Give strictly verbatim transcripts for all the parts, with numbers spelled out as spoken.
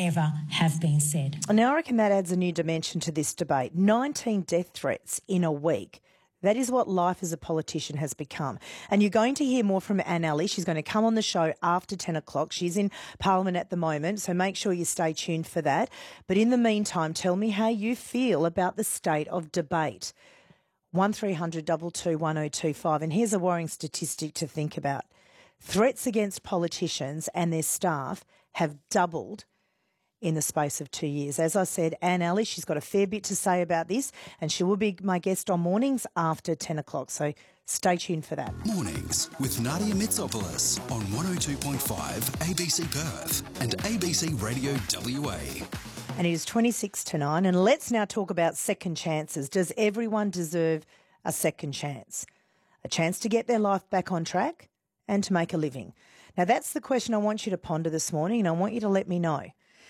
never have been said. Now, I reckon that adds a new dimension to this debate. nineteen death threats in a week. That is what life as a politician has become. And you're going to hear more from Anne Alley. She's going to come on the show after ten o'clock. She's in Parliament at the moment, so make sure you stay tuned for that. But in the meantime, tell me how you feel about the state of debate. one three hundred two two one oh two five. And here's a worrying statistic to think about. Threats against politicians and their staff have doubled in the space of two years. As I said, Anne Alley, she's got a fair bit to say about this, and she will be my guest on mornings after ten o'clock. So stay tuned for that. Mornings with Nadia Mitsopoulos on one oh two point five A B C Perth and A B C Radio W A. And it is twenty-six to nine, and let's now talk about second chances. Does everyone deserve a second chance? A chance to get their life back on track and to make a living? Now, that's the question I want you to ponder this morning, and I want you to let me know.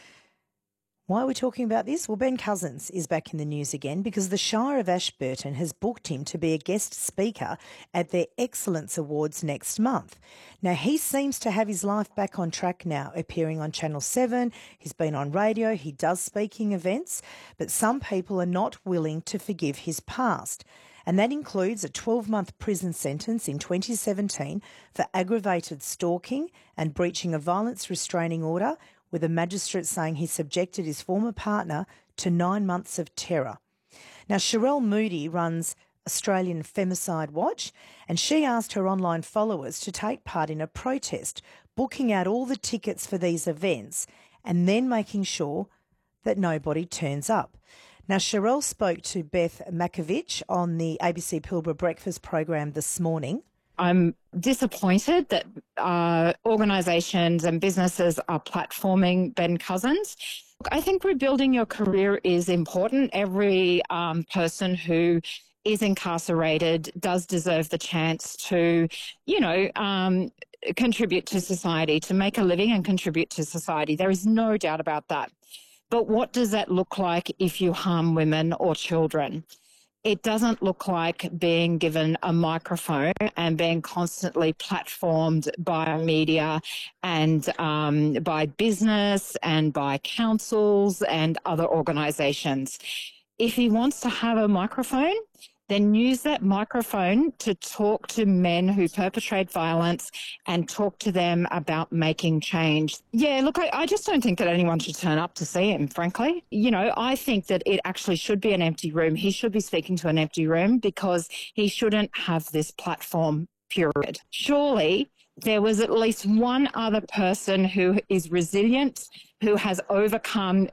Why are we talking about this? Well, Ben Cousins is back in the news again because the Shire of Ashburton has booked him to be a guest speaker at their Excellence Awards next month. Now, he seems to have his life back on track now, appearing on Channel seven. He's been on radio. He does speaking events, but some people are not willing to forgive his past. And that includes a twelve-month prison sentence in twenty seventeen for aggravated stalking and breaching a violence restraining order, with a magistrate saying he subjected his former partner to nine months of terror. Now, Sherelle Moody runs Australian Femicide Watch, and she asked her online followers to take part in a protest, booking out all the tickets for these events and then making sure that nobody turns up. Now, Sherelle spoke to Beth Makovich on the A B C Pilbara Breakfast program this morning. I'm disappointed that uh, organisations and businesses are platforming Ben Cousins. I think rebuilding your career is important. Every um, person who is incarcerated does deserve the chance to, you know, um, contribute to society, to make a living and contribute to society. There is no doubt about that. But what does that look like if you harm women or children? It doesn't look like being given a microphone and being constantly platformed by media and um, by business and by councils and other organisations. If he wants to have a microphone, then use that microphone to talk to men who perpetrate violence and talk to them about making change. Yeah, look, I, I just don't think that anyone should turn up to see him, frankly. You know, I think that it actually should be an empty room. He should be speaking to an empty room because he shouldn't have this platform, period. Surely there was at least one other person who is resilient, who has overcome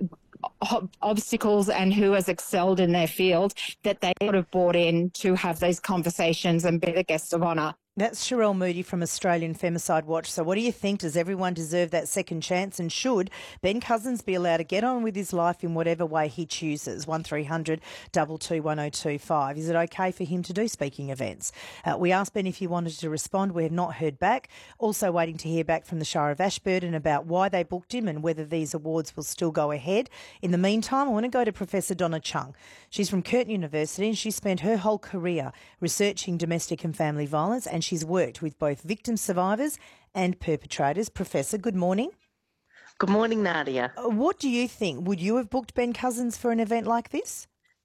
obstacles and who has excelled in their field, that they would have brought in to have these conversations and be the guest of honour. That's Sherelle Moody from Australian Femicide Watch. So what do you think? Does everyone deserve that second chance? And should Ben Cousins be allowed to get on with his life in whatever way he chooses? one three hundred two two one oh two five. Is it okay for him to do speaking events? Uh, we asked Ben if he wanted to respond. We have not heard back. Also waiting to hear back from the Shire of Ashburton about why they booked him and whether these awards will still go ahead. In the meantime, I want to go to Professor Donna Chung. She's from Curtin University and she spent her whole career researching domestic and family violence, and she's worked with both victim survivors and perpetrators. Professor, good morning. Good morning, Nadia. Uh, What do you think? Would you have booked Ben Cousins for an event like this?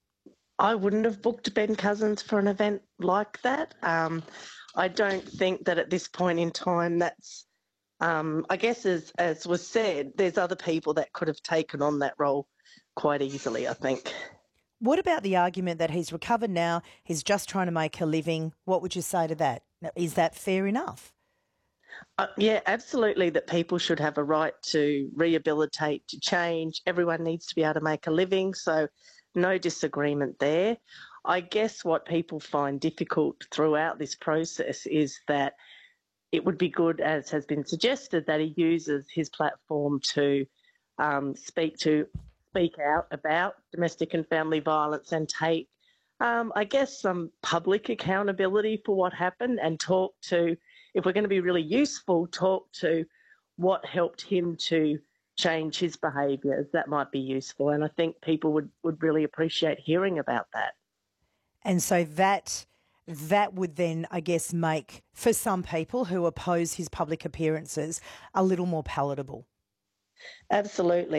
I wouldn't have booked Ben Cousins for an event like that. Um, I don't think that at this point in time that's, um, I guess as, as was said, there's other people that could have taken on that role quite easily, I think. What about the argument that he's recovered now, he's just trying to make a living? What would you say to that? Is that fair enough? Uh, yeah, absolutely, that people should have a right to rehabilitate, to change. Everyone needs to be able to make a living, so no disagreement there. I guess what people find difficult throughout this process is that it would be good, as has been suggested, that he uses his platform to um, speak to, speak out about domestic and family violence and take, um, I guess, some public accountability for what happened, and talk to, if we're going to be really useful, talk to what helped him to change his behaviours. That might be useful, and I think people would, would really appreciate hearing about that. And so that that would then, I guess, make, for some people who oppose his public appearances, a little more palatable. Absolutely.